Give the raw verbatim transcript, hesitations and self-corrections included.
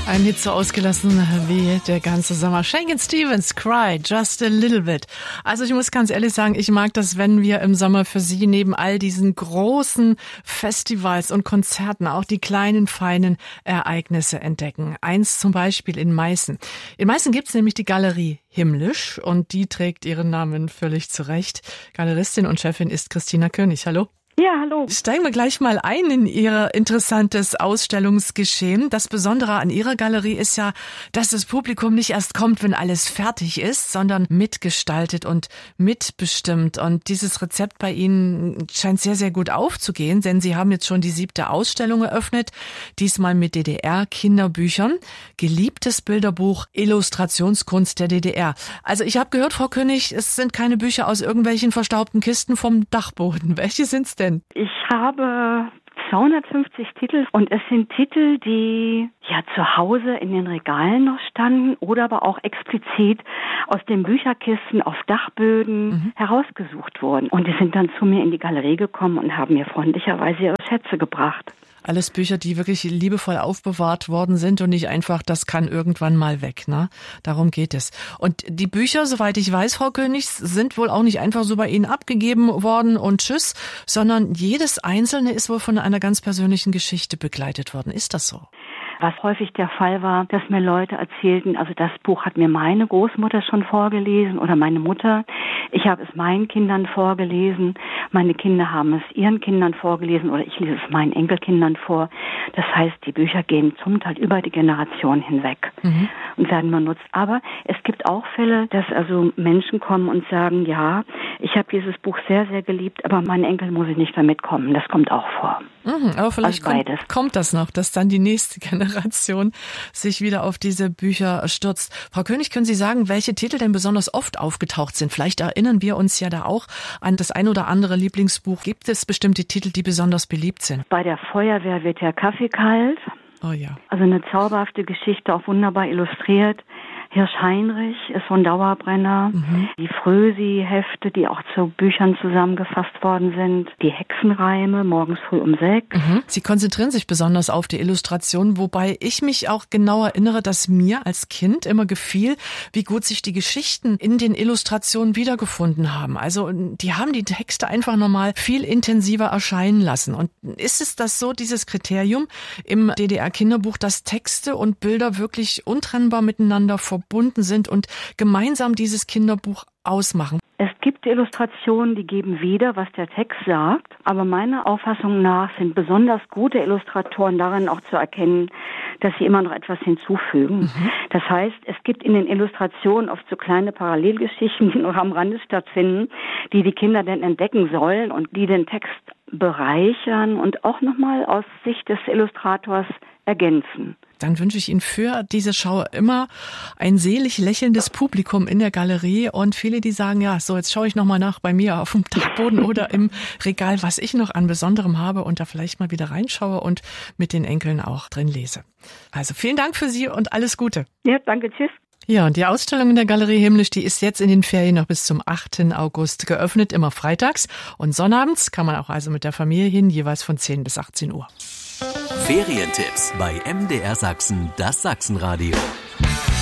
Ein Hit so ausgelassen wie der ganze Sommer. Shakin' Stevens, Cry, Just a Little Bit. Also ich muss ganz ehrlich sagen, ich mag das, wenn wir im Sommer für Sie neben all diesen großen Festivals und Konzerten auch die kleinen, feinen Ereignisse entdecken. Eins zum Beispiel in Meißen. In Meißen gibt's nämlich die Galerie Himmlisch und die trägt ihren Namen völlig zurecht. Galeristin und Chefin ist Christina König. Hallo. Ja, hallo. Steigen wir gleich mal ein in Ihr interessantes Ausstellungsgeschehen. Das Besondere an Ihrer Galerie ist ja, dass das Publikum nicht erst kommt, wenn alles fertig ist, sondern mitgestaltet und mitbestimmt. Und dieses Rezept bei Ihnen scheint sehr, sehr gut aufzugehen, denn Sie haben jetzt schon die siebte Ausstellung eröffnet, diesmal mit D D R-Kinderbüchern. Geliebtes Bilderbuch, Illustrationskunst der D D R. Also ich habe gehört, Frau König, es sind keine Bücher aus irgendwelchen verstaubten Kisten vom Dachboden. Welche sind's denn? Ich habe zweihundertfünfzig Titel und es sind Titel, die ja zu Hause in den Regalen noch standen oder aber auch explizit aus den Bücherkisten auf Dachböden mhm. herausgesucht wurden. Und die sind dann zu mir in die Galerie gekommen und haben mir freundlicherweise ihre Schätze gebracht. Alles Bücher, die wirklich liebevoll aufbewahrt worden sind und nicht einfach, das kann irgendwann mal weg, ne? Darum geht es. Und die Bücher, soweit ich weiß, Frau König, sind wohl auch nicht einfach so bei Ihnen abgegeben worden und tschüss, sondern jedes einzelne ist wohl von einer ganz persönlichen Geschichte begleitet worden. Ist das so? Was häufig der Fall war, dass mir Leute erzählten, also das Buch hat mir meine Großmutter schon vorgelesen oder meine Mutter. Ich habe es meinen Kindern vorgelesen. Meine Kinder haben es ihren Kindern vorgelesen oder ich lese es meinen Enkelkindern vor. Das heißt, die Bücher gehen zum Teil über die Generation hinweg mhm. und werden benutzt. Aber es gibt auch Fälle, dass also Menschen kommen und sagen, ja, ich habe dieses Buch sehr, sehr geliebt, aber mein Enkel muss ich nicht damit kommen. Das kommt auch vor. Mhm, aber vielleicht also kommt, kommt das noch, dass dann die nächste Generation sich wieder auf diese Bücher stürzt. Frau König, können Sie sagen, welche Titel denn besonders oft aufgetaucht sind? Vielleicht erinnern wir uns ja da auch an das ein oder andere Lieblingsbuch. Gibt es bestimmte Titel, die besonders beliebt sind? Bei der Feuerwehr wird der Kaffee kalt. Oh ja. Also eine zauberhafte Geschichte, auch wunderbar illustriert. Hirsch Heinrich ist so ein Dauerbrenner. Mhm. Die Frösi-Hefte, die auch zu Büchern zusammengefasst worden sind. Die Hexenreime, morgens früh um sechs. Mhm. Sie konzentrieren sich besonders auf die Illustration, wobei ich mich auch genau erinnere, dass mir als Kind immer gefiel, wie gut sich die Geschichten in den Illustrationen wiedergefunden haben. Also die haben die Texte einfach nochmal viel intensiver erscheinen lassen. Und ist es das so, dieses Kriterium im D D R-Kinderbuch, dass Texte und Bilder wirklich untrennbar miteinander verbunden verbunden sind und gemeinsam dieses Kinderbuch ausmachen? Es gibt Illustrationen, die geben wieder, was der Text sagt, aber meiner Auffassung nach sind besonders gute Illustratoren darin auch zu erkennen, dass sie immer noch etwas hinzufügen. Mhm. Das heißt, es gibt in den Illustrationen oft so kleine Parallelgeschichten, die nur am Rande stattfinden, die die Kinder dann entdecken sollen und die den Text bereichern und auch nochmal aus Sicht des Illustrators ergänzen. Dann wünsche ich Ihnen für diese Schau immer ein selig lächelndes Publikum in der Galerie und viele, die sagen, ja, so jetzt schaue ich nochmal nach bei mir auf dem Dachboden oder im Regal, was ich noch an Besonderem habe und da vielleicht mal wieder reinschaue und mit den Enkeln auch drin lese. Also vielen Dank für Sie und alles Gute. Ja, danke, tschüss. Ja, und die Ausstellung in der Galerie Himmlisch, die ist jetzt in den Ferien noch bis zum achten August geöffnet, immer freitags und sonnabends kann man auch also mit der Familie hin, jeweils von zehn bis achtzehn Uhr. Ferientipps bei M D R Sachsen, das Sachsenradio.